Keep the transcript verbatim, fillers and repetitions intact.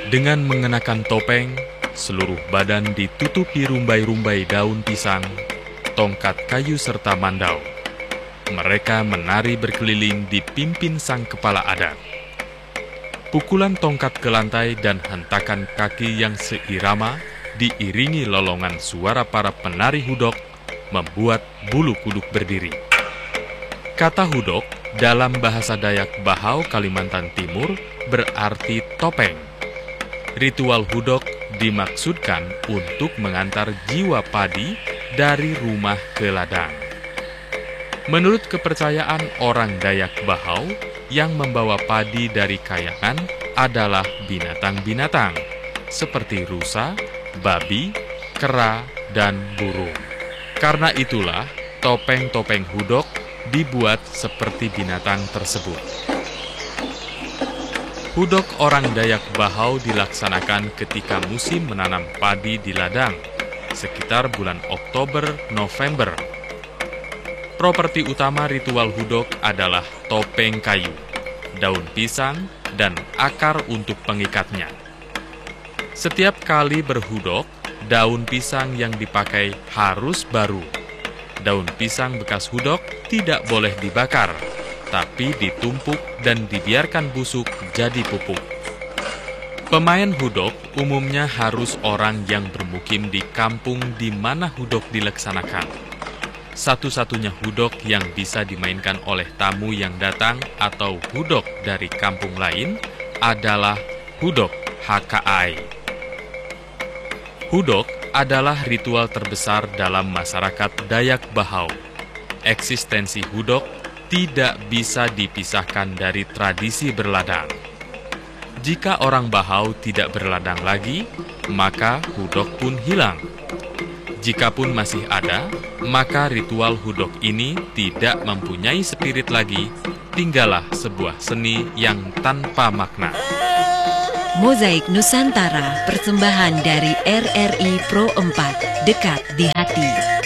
Dengan mengenakan topeng, seluruh badan ditutupi rumbai-rumbai daun pisang, tongkat kayu serta mandau. Mereka menari berkeliling dipimpin sang kepala adat. Pukulan tongkat ke lantai dan hentakan kaki yang seirama diiringi lolongan suara para penari hudok membuat bulu kuduk berdiri. Kata hudok dalam bahasa Dayak Bahau Kalimantan Timur berarti topeng. Ritual hudok dimaksudkan untuk mengantar jiwa padi dari rumah ke ladang. Menurut kepercayaan orang Dayak Bahau, yang membawa padi dari kayangan adalah binatang-binatang seperti rusa, babi, kera, dan burung. Karena itulah topeng-topeng hudok dibuat seperti binatang tersebut. Hudok orang Dayak Bahau dilaksanakan ketika musim menanam padi di ladang, sekitar bulan Oktober-November. Properti utama ritual hudok adalah topeng kayu, daun pisang, dan akar untuk pengikatnya. Setiap kali berhudok, daun pisang yang dipakai harus baru. Daun pisang bekas hudok tidak boleh dibakar, tapi ditumpuk dan dibiarkan busuk jadi pupuk. Pemain hudok umumnya harus orang yang bermukim di kampung di mana hudok dilaksanakan. Satu-satunya hudok yang bisa dimainkan oleh tamu yang datang atau hudok dari kampung lain adalah hudok H K A I. Hudok adalah ritual terbesar dalam masyarakat Dayak Bahau. Eksistensi hudok tidak bisa dipisahkan dari tradisi berladang. Jika orang Bahau tidak berladang lagi, maka hudok pun hilang. Jikapun masih ada, maka ritual hudok ini tidak mempunyai spirit lagi, tinggallah sebuah seni yang tanpa makna. Mozaik Nusantara, persembahan dari R R I Pro empat, dekat di hati.